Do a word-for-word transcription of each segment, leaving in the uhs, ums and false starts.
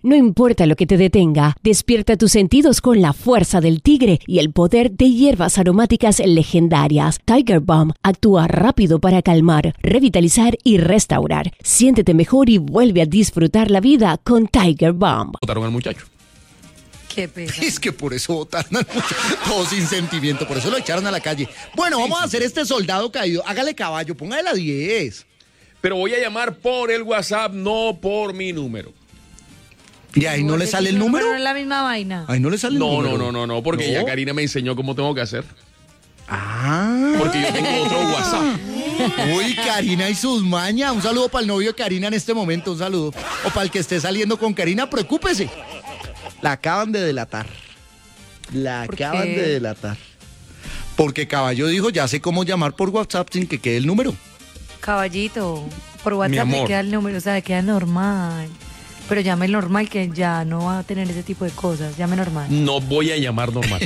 No importa lo que te detenga, despierta tus sentidos con la fuerza del tigre y el poder de hierbas aromáticas legendarias. Tiger Balm actúa rápido para calmar, revitalizar y restaurar. Siéntete mejor y vuelve a disfrutar la vida con Tiger Balm. Votaron al muchacho. Qué pena. Es que por eso votaron al muchacho, todo sin sentimiento, por eso lo echaron a la calle. Bueno, vamos a hacer este soldado caído. Hágale caballo, póngale la diez. Pero voy a llamar por el WhatsApp, no por mi número. ¿Y ahí no le sale el número? Pero no es la misma vaina. Ahí no le sale el No, número. no, no, no, no, porque ¿No? ya Karina me enseñó cómo tengo que hacer. Ah. Porque yo tengo otro WhatsApp. Uy, Karina y sus mañas. Un saludo para el novio de Karina en este momento, un saludo. O para el que esté saliendo con Karina, preocúpese. La acaban de delatar. La ¿Por acaban qué? de delatar. Porque Caballo dijo, ya sé cómo llamar por WhatsApp sin que quede el número. Caballito, por Mi WhatsApp amor. le queda el número, o sea, le queda normal. Pero llame normal, que ya no va a tener ese tipo de cosas. Llame normal. No voy a llamar normal.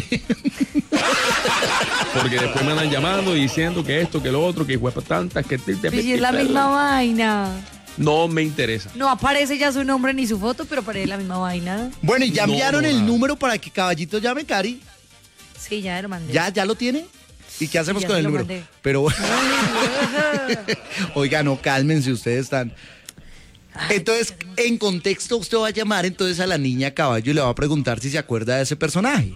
Porque después me andan llamando y diciendo que esto, que lo otro, que hijo de tantas, que... te- te- Pues si es la misma vaina. No me interesa. No aparece ya su nombre ni su foto, pero aparece la misma vaina. Bueno, y ya No, enviaron no, el nada. número para que Caballito llame, Cari. Sí, ya lo mandé. ¿Ya, ya lo tiene? ¿Y qué hacemos ya con se el lo número? mandé. Pero, Ay, oiga, no, cálmense, ustedes están... Entonces, en contexto, usted va a llamar entonces a la niña Caballo y le va a preguntar si se acuerda de ese personaje.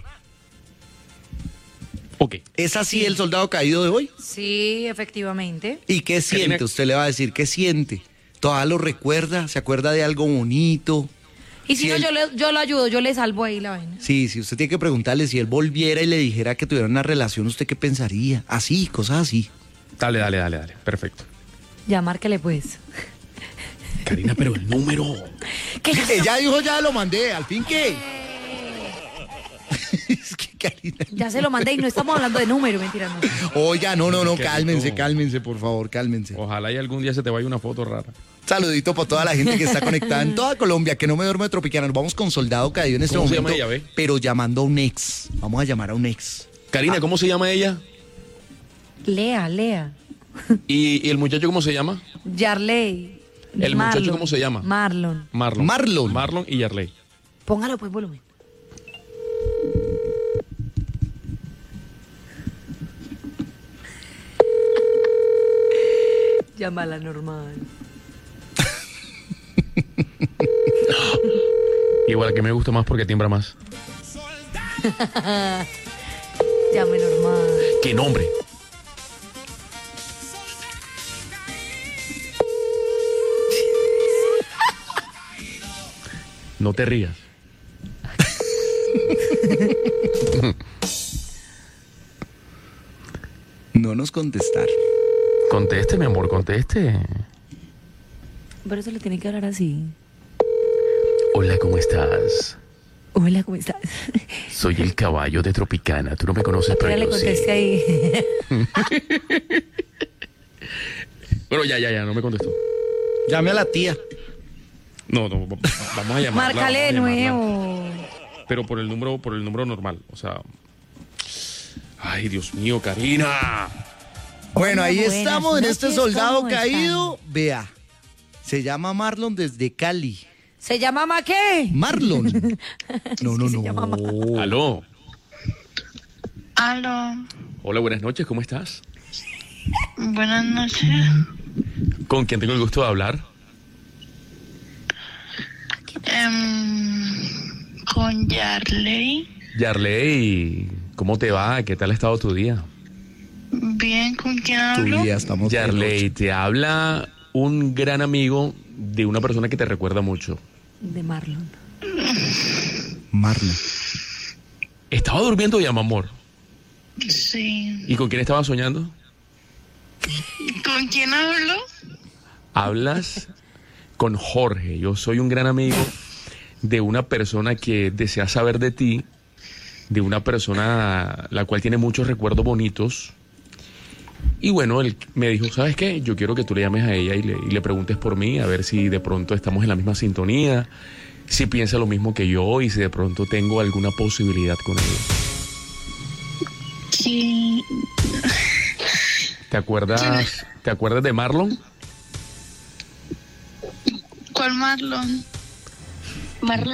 Ok. ¿Es así el soldado caído de hoy? sí, efectivamente. ¿Y qué siente? Karina- Usted le va a decir, ¿qué siente? ¿Todavía lo recuerda? ¿Se acuerda de algo bonito? Y si Si no, él- yo, le, yo lo ayudo, yo le salvo ahí la vaina. Sí, sí, usted tiene que preguntarle si él volviera y le dijera que tuviera una relación, ¿usted qué pensaría? Así, cosas así. Dale, dale, dale, dale. Perfecto. Ya, márcale pues. Karina, pero el número... Que ya, Ella dijo, ya lo mandé, al fin que... Es que Karina... ya se lo mandé y no estamos hablando de número, mentira, no. Oiga, no, no, no, Qué cálmense, rico. cálmense, por favor, cálmense. Ojalá y algún día se te vaya una foto rara. Saludito para toda la gente que está conectada en toda Colombia, que no me duerme de Tropicana. Nos vamos con Soldado Caído en este ¿Cómo se momento, llama ella, ve? pero llamando a un ex. Vamos a llamar a un ex. Karina, ¿cómo se llama ella? Lea, Lea. ¿Y, y el muchacho cómo se llama? Yarley. ¿El Marlon. muchacho cómo se llama? Marlon. Marlon. Marlon. Marlon y Yarley. Póngalo pues volumen. Llámala normal. Igual que me gusta más porque tiembla más. Llame normal. ¿Qué nombre? No te rías. No nos contestar. Conteste, mi amor, conteste. Pero eso le tiene que hablar así. Hola, ¿cómo estás? Hola, ¿cómo estás? Soy el caballo de Tropicana. Tú no me conoces, pero Ya le yo contesté sí. ahí. Bueno, ya, ya, ya, no me contestó. Llame a la tía. No, no, va- vamos a llamarla. Márcale de vamos a llamarla. nuevo. Pero por el número, por el número normal. O sea. Ay, Dios mío, Karina. Bueno, ahí Buenas estamos en este noches, Soldado ¿cómo Caído. Vea, se llama Marlon desde Cali. ¿Se llama Ma qué? Marlon. No, no, se llama Ma- no. Aló. Aló, Hola, buenas noches, ¿cómo estás? buenas noches. ¿Con quién tengo el gusto de hablar? Em, con Yarley. Yarley, ¿cómo te va? ¿Qué tal ha estado tu día? Bien, ¿con quién Tu hablo? día estamos de Yarley, noche. te habla un gran amigo de una persona que te recuerda mucho. De Marlon. Marlon. ¿Estaba durmiendo ya, mi amor? Sí. ¿Y con quién estaba soñando? ¿Con quién hablo? Hablas con Jorge. Yo soy un gran amigo de una persona que desea saber de ti, de una persona la cual tiene muchos recuerdos bonitos. Y bueno, él me dijo, ¿sabes qué? Yo quiero que tú le llames a ella y le, y le preguntes por mí, a ver si de pronto estamos en la misma sintonía, si piensa lo mismo que yo y si de pronto tengo alguna posibilidad con ella. Sí. ¿Te acuerdas, ¿te acuerdas de Marlon? ¿Cuál Marlon? Marlon.